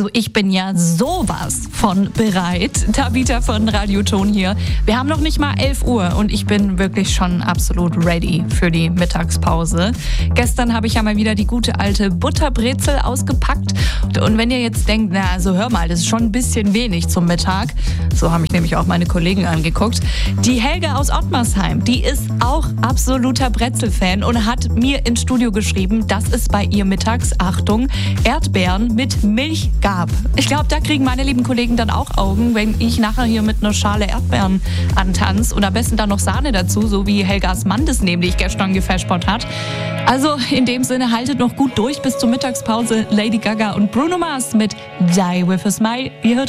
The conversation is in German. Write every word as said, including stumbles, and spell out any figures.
ich bin ja sowas von bereit. Tabita von Radio Ton hier. Wir haben noch nicht mal elf Uhr und ich bin wirklich schon absolut ready für die Mittagspause. Gestern habe ich ja mal wieder die gute alte Butterbrezel ausgepackt. Und wenn ihr jetzt denkt, na, also hör mal, das ist schon ein bisschen wenig zum Mittag. So haben mich nämlich auch meine Kollegen angeguckt. Die Helga aus Ottmarsheim, die ist auch absoluter Brezel-Fan und hat mir ins Studio geschrieben, dass es bei ihr mittags, Achtung, Erdbeeren mit Milch gab. Ich glaube, da kriegen meine lieben Kollegen dann auch Augen, wenn ich nachher hier mit einer Schale Erdbeeren antanze und am besten dann noch Sahne dazu, so wie Helgas Mann das nämlich gestern gefespert hat. Also in dem Sinne, haltet noch gut durch bis zur Mittagspause. Lady Gaga und Bruno Mars mit Die With A Smile. Ihr hört